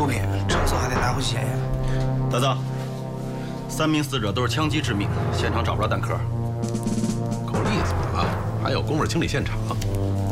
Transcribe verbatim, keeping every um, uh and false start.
救命，车子还得来回检验。 大藏，三名死者都是枪击致命，现场找不着弹壳。 够利索啊！还有功夫清理现场。